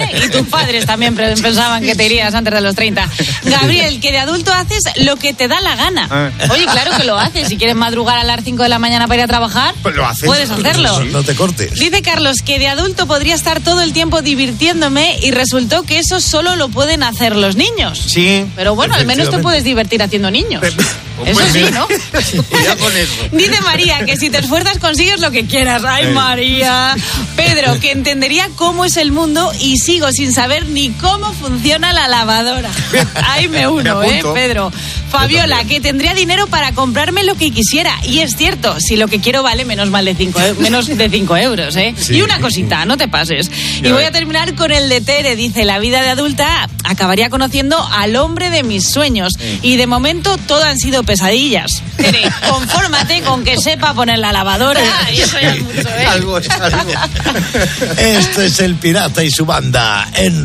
Y tus padres también pensaban que te irías antes de los 30. Gabriel, que de adulto haces lo que te da la gana. Oye, claro que lo haces. Si quieres madrugar a las 5 de la mañana para ir a trabajar, pues lo haces. Puedes hacerlo. No te cortes. Dice Carlos que de adulto podría estar todo el tiempo divirtiéndome y resultó que eso solo lo pueden hacer los niños. Sí. Pero bueno, al menos te puedes divertir haciendo niños. Eso sí, ¿no? Ya con eso. Dice María que si te esfuerzas consigues lo que quieras. ¡Ay, María! Pedro, que entendería cómo es el mundo y sigo sin saber ni cómo funciona la lavadora. Ahí me uno, Pedro. Fabiola, que tendría dinero para comprarme lo que quisiera. Y es cierto, si lo que quiero vale menos de 5 euros, ¿eh? Sí. Y una cosita, no te pases. Y voy a terminar con el de Tere. Dice, la vida de adulta acabaría conociendo al hombre de mis sueños. Y de momento todo han sido pesadillas. Tere, confórmate con que sepa poner la lavadora. Y eso ya es mucho, ¿eh? Algo. Esto es El Pirata y su banda en